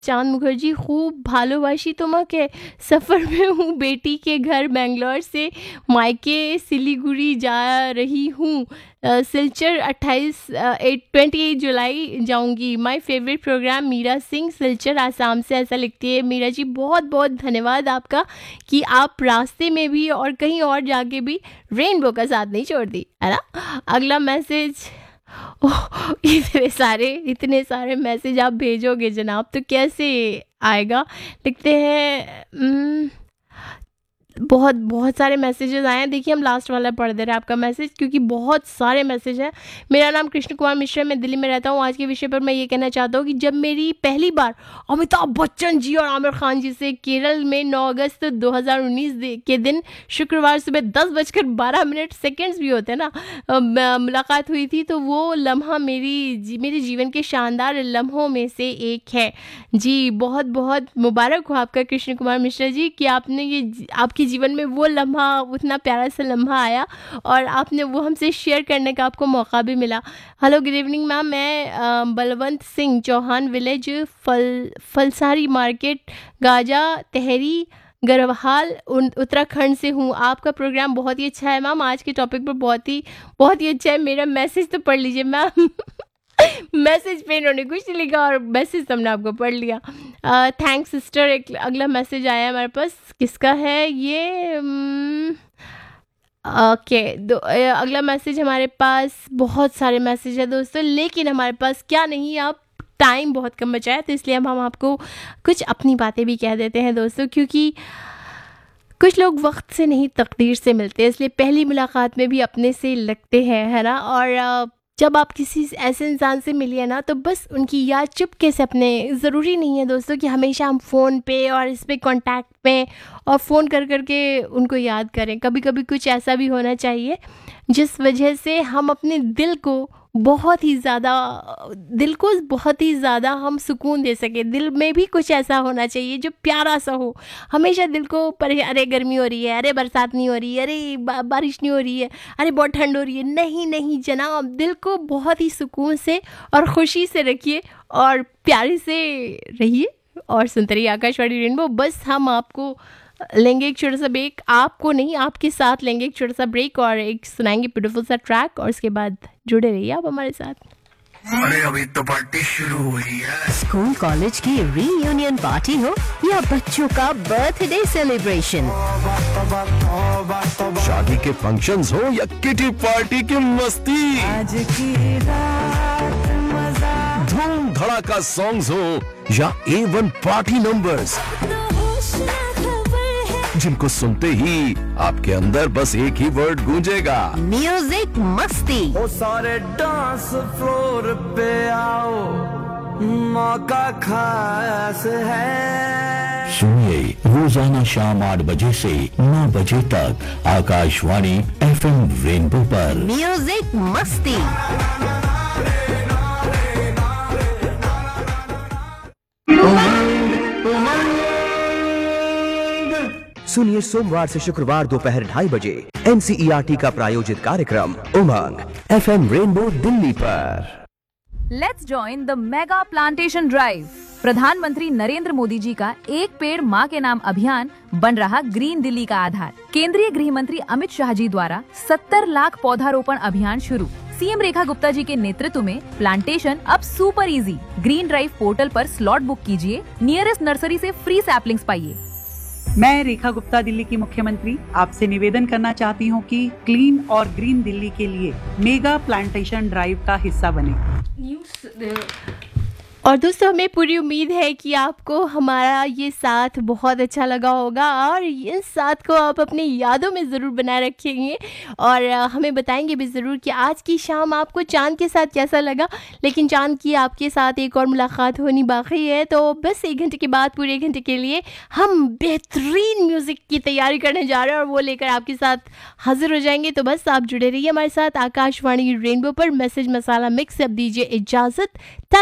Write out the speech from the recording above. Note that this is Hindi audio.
चांद मुखर्जी खूब भालोबाशी तुम्हें सफ़र में हूँ बेटी के घर बेंगलोर से मायके सिलीगुड़ी जा रही हूँ सिलचर 28 जुलाई जाऊंगी। My favourite programme Meera Singh Silchar Assam से, ऐसा लिखती है मीरा जी। बहुत बहुत धन्यवाद आपका कि आप रास्ते में भी और कहीं और जाके भी रेनबो का साथ नहीं छोड़ दी, है ना। अगला मैसेज, ओह, इतने सारे मैसेज आप भेजोगे जनाब तो कैसे आएगा। लिखते हैं बहुत बहुत सारे मैसेजेस आए हैं। देखिए हम लास्ट वाला पढ़ दे रहे हैं आपका मैसेज क्योंकि बहुत सारे मैसेज हैं। मेरा नाम कृष्ण कुमार मिश्रा, मैं दिल्ली में रहता हूँ। आज के विषय पर मैं ये कहना चाहता हूँ कि जब मेरी पहली बार अमिताभ बच्चन जी और आमिर खान जी से केरल में 9 अगस्त 2019 के दिन शुक्रवार सुबह 10:12 भी होते हैं ना, मुलाकात हुई थी, तो वो लम्हा मेरे जीवन के शानदार लम्हों में से एक है जी। बहुत बहुत मुबारक हो आपका कृष्ण कुमार मिश्रा जी कि आपके जीवन में वो लम्हा, उतना प्यारा सा लम्हा आया और आपने वो हमसे शेयर करने का आपको मौका भी मिला। हेलो गुड इवनिंग मैम, मैं Balwant Singh Chauhan village फलसारी market Gaza तहरी गरवाल उत्तराखंड से हूँ। आपका प्रोग्राम बहुत ही अच्छा है मैम। आज के टॉपिक पर बहुत ही अच्छा है। मेरा मैसेज तो पढ़ लीजिए मैम। मैसेज पे इन्होंने कुछ नहीं लिखा और मैसेज हमने आपको पढ़ लिया। Thanks sister. एक अगला मैसेज आया हमारे पास, किसका है ये? ओके, अगला मैसेज हमारे पास, बहुत सारे मैसेज है दोस्तों, लेकिन हमारे पास क्या नहीं, आप टाइम बहुत कम बचा है तो इसलिए अब हम आपको कुछ अपनी बातें भी कह देते हैं दोस्तों, क्योंकि कुछ लोग वक्त से नहीं तकदीर से मिलते, इसलिए पहली मुलाकात में भी अपने से लगते हैं, है ना। और जब आप किसी ऐसे इंसान से मिलिए ना तो बस उनकी याद चुपके से अपने, ज़रूरी नहीं है दोस्तों कि हमेशा हम फ़ोन पे और इस पे कांटेक्ट में और फ़ोन कर के उनको याद करें। कभी कभी कुछ ऐसा भी होना चाहिए जिस वजह से हम अपने दिल को बहुत ही ज़्यादा हम सुकून दे सके। दिल में भी कुछ ऐसा होना चाहिए जो प्यारा सा हो। हमेशा दिल को अरे गर्मी हो रही है, अरे बरसात नहीं हो रही है, अरे बारिश नहीं हो रही है, अरे बहुत ठंड हो रही है, नहीं जनाब, दिल को बहुत ही सुकून से और खुशी से रखिए और प्यारे से रहिए और सुनते रहिए आकाशवाणी रेनबो। बस हम आपको लेंगे एक छोटा सा ब्रेक, आपको नहीं आपके साथ लेंगे एक छोटा सा ब्रेक और एक सुनाएंगे ब्यूटीफुल सा ट्रैक और उसके बाद जुड़े रहिए आप हमारे साथ। अरे अभी तो पार्टी शुरू हुई है। स्कूल कॉलेज की रीयूनियन पार्टी हो या बच्चों का बर्थडे सेलिब्रेशन, शादी के फंक्शंस हो या किटी पार्टी की मस्ती, आज की रात मजा, धूम धड़ाका सॉन्ग्स हो या A1 पार्टी नंबर्स, जिनको सुनते ही आपके अंदर बस एक ही वर्ड गूंजेगा, म्यूजिक मस्ती। ओ सारे डांस फ्लोर पे आओ, मौका खास है। सुनिए रोजाना शाम 8 बजे से 9 बजे तक आकाशवाणी FM रेनबो पर म्यूजिक मस्ती। सुनिए सोमवार से शुक्रवार दोपहर 2:30 बजे NCERT का प्रायोजित कार्यक्रम उमंग FM रेनबो दिल्ली पर। Let's join the mega plantation drive. प्रधानमंत्री नरेंद्र मोदी जी का एक पेड़ माँ के नाम अभियान बन रहा ग्रीन दिल्ली का आधार। केंद्रीय गृह मंत्री अमित शाह जी द्वारा 70 लाख पौधारोपण अभियान शुरू। सीएम रेखा गुप्ता जी के नेतृत्व में प्लांटेशन अब super easy. Green drive portal पर स्लॉट बुक कीजिए, नियरेस्ट नर्सरी से फ्री सैपलिंग्स पाइए। मैं रेखा गुप्ता, दिल्ली की मुख्यमंत्री, आपसे निवेदन करना चाहती हूँ कि क्लीन और ग्रीन दिल्ली के लिए मेगा प्लांटेशन ड्राइव का हिस्सा बने। और दोस्तों हमें पूरी उम्मीद है कि आपको हमारा ये साथ बहुत अच्छा लगा होगा और इस साथ को आप अपनी यादों में ज़रूर बनाए रखेंगे और हमें बताएंगे भी ज़रूर कि आज की शाम आपको चांद के साथ कैसा लगा। लेकिन चांद की आपके साथ एक और मुलाकात होनी बाकी है, तो बस 1 घंटे के बाद पूरे 1 घंटे के लिए हम बेहतरीन म्यूज़िक की तैयारी करने जा रहे हैं और वो लेकर आपके साथ हाजिर हो जाएंगे। तो बस आप जुड़े रहिए हमारे साथ आकाशवाणी रेनबो पर। मैसेज मसाला मिक्स अब दीजिए इजाज़त।